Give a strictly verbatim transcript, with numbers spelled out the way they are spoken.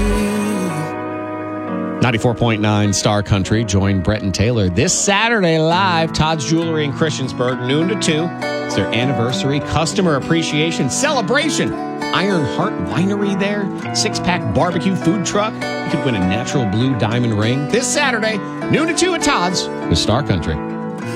ninety-four point nine Star Country. Join Brett and Taylor this Saturday live. Todd's Jewelry in Christiansburg, noon to two. It's their anniversary customer appreciation celebration. Iron Heart Winery there. Six-pack barbecue food truck. You could win a natural blue diamond ring this Saturday, noon to two at Todd's with Star Country.